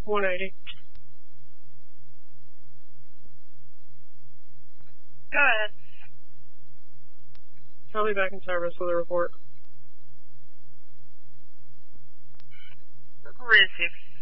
180. Go ahead. I'll be back in service with a report. Receive.